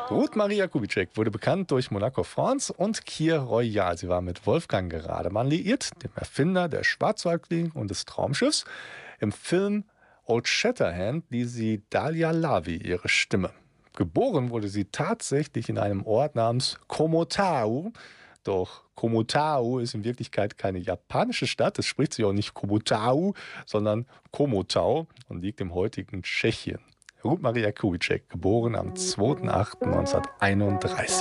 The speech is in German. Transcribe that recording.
Ruth Maria Kubitschek wurde bekannt durch Monaco France und Kir Royal. Sie war mit Wolfgang Rademann liiert, dem Erfinder der Schwarzwaldklinik und des Traumschiffs. Im Film Old Shatterhand ließ sie Dahlia Lavi ihre Stimme. Geboren wurde sie tatsächlich in einem Ort namens Komotau. Doch Komotau ist in Wirklichkeit keine japanische Stadt. Es spricht sich auch nicht Komotau, sondern Komotau und liegt im heutigen Tschechien. Ruth Maria Kubitschek, geboren am 2.8.1931.